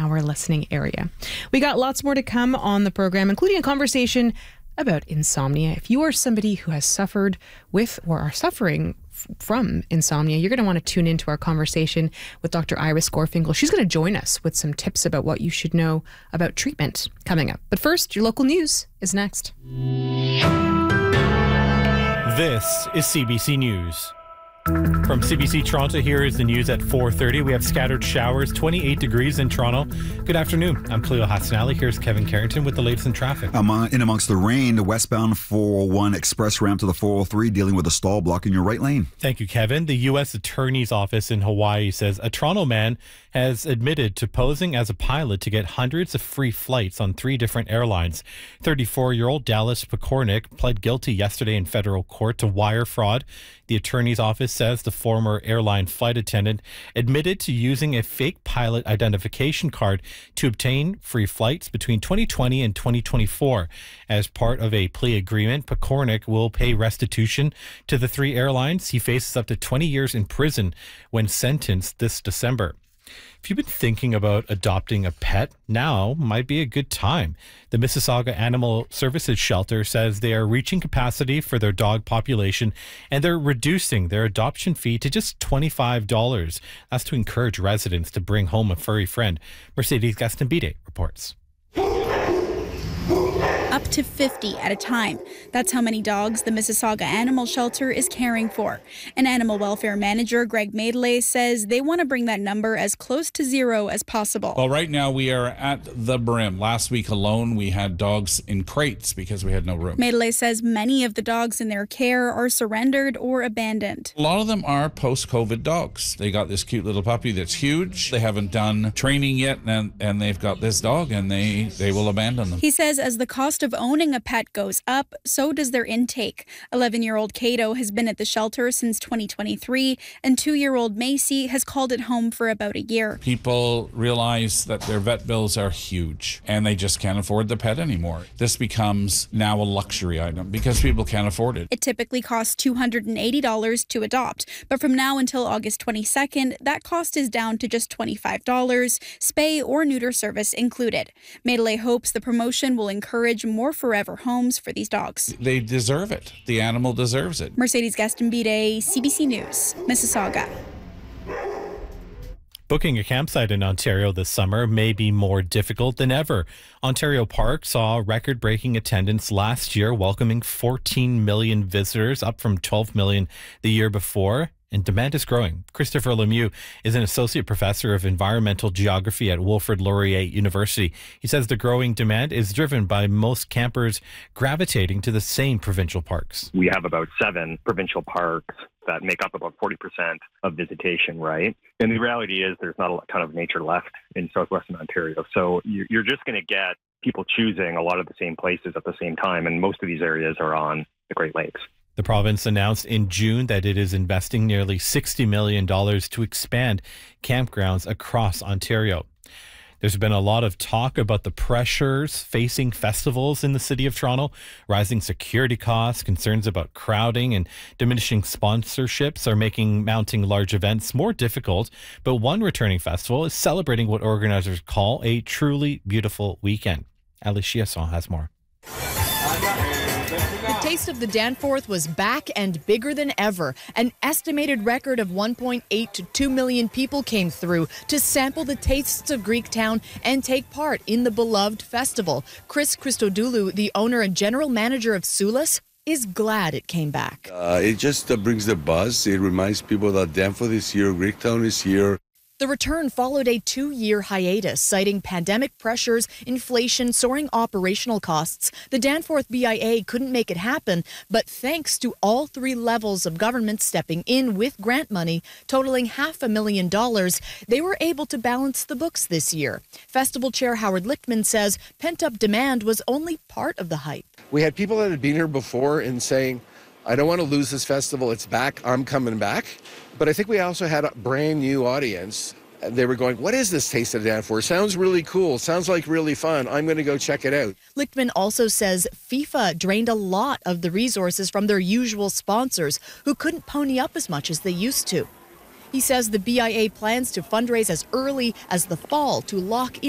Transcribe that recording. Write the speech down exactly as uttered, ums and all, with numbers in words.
our listening area. We got lots more to come on the program, including a conversation about insomnia. If you are somebody who has suffered with or are suffering f- from insomnia, you're going to want to tune into our conversation with Doctor Iris Gorfinkel. She's going to join us with some tips about what you should know about treatment coming up. But first, your local news is next. This is C B C News. From C B C Toronto, here is the news at four thirty. We have scattered showers, twenty-eight degrees in Toronto. Good afternoon. I'm Cleo Hassanali. Here's Kevin Carrington with the latest in traffic. Um, in amongst the rain, the westbound four oh one express ramp to the four oh three dealing with a stall blocking your right lane. Thank you, Kevin. The U S Attorney's Office in Hawaii says a Toronto man has admitted to posing as a pilot to get hundreds of free flights on three different airlines. thirty-four-year-old Dallas Pekornik pled guilty yesterday in federal court to wire fraud. The attorney's office says the former airline flight attendant admitted to using a fake pilot identification card to obtain free flights between twenty twenty and twenty twenty-four. As part of a plea agreement, Pekornik will pay restitution to the three airlines. He faces up to twenty years in prison when sentenced this December. If you've been thinking about adopting a pet, now might be a good time. The Mississauga Animal Services Shelter says they are reaching capacity for their dog population and they're reducing their adoption fee to just twenty-five dollars. That's to encourage residents to bring home a furry friend. Mercedes Gastambide reports. Up to fifty at a time. That's how many dogs the Mississauga Animal Shelter is caring for. An animal welfare manager, Greg Madeley, says they want to bring that number as close to zero as possible. Well, right now we are at the brim. Last week alone, we had dogs in crates because we had no room. Madeley says many of the dogs in their care are surrendered or abandoned. A lot of them are post-COVID dogs. They got this cute little puppy that's huge. They haven't done training yet, and, and they've got this dog, and they, they will abandon them. He says as the cost of owning a pet goes up, so does their intake. eleven-year-old Cato has been at the shelter since twenty twenty-three, and two-year-old Macy has called it home for about a year. People realize that their vet bills are huge, and they just can't afford the pet anymore. This becomes now a luxury item because people can't afford it. It typically costs two hundred eighty dollars to adopt, but from now until August twenty-second, that cost is down to just twenty-five dollars, spay or neuter service included. Madeley hopes the promotion will encourage more forever homes for these dogs. They deserve it. The animal deserves it. Mercedes Gastambide, C B C News, Mississauga. Booking a campsite in Ontario this summer may be more difficult than ever. Ontario Park saw record-breaking attendance last year, welcoming fourteen million visitors, up from twelve million the year before. And demand is growing. Christopher Lemieux is an associate professor of environmental geography at Wilfrid Laurier University. He says the growing demand is driven by most campers gravitating to the same provincial parks. We have about seven provincial parks that make up about forty percent of visitation, right? And the reality is there's not a ton of nature left in southwestern Ontario. So you're just going to get people choosing a lot of the same places at the same time. And most of these areas are on the Great Lakes. The province announced in June that it is investing nearly sixty million dollars to expand campgrounds across Ontario. There's been a lot of talk about the pressures facing festivals in the city of Toronto. Rising security costs, concerns about crowding, and diminishing sponsorships are making mounting large events more difficult. But one returning festival is celebrating what organizers call a truly beautiful weekend. Ali Chiasson has more. Taste of the Danforth was back and bigger than ever. An estimated record of one point eight to two million people came through to sample the tastes of Greektown and take part in the beloved festival. Chris Christodoulou, the owner and general manager of Sulis, is glad it came back. Uh, it just uh, brings the buzz. It reminds people that Danforth is here, Greektown is here. The return followed a two-year hiatus, citing pandemic pressures, inflation, soaring operational costs. The Danforth B I A couldn't make it happen, but thanks to all three levels of government stepping in with grant money, totaling half a million dollars, they were able to balance the books this year. Festival Chair Howard Lichtman says pent-up demand was only part of the hype. We had people that had been here before and saying, I don't want to lose this festival. It's back. I'm coming back. But I think we also had a brand new audience. They were going, what is this Taste of Danforth? Sounds really cool. Sounds like really fun. I'm going to go check it out. Lichtman also says FIFA drained a lot of the resources from their usual sponsors who couldn't pony up as much as they used to. He says the B I A plans to fundraise as early as the fall to lock in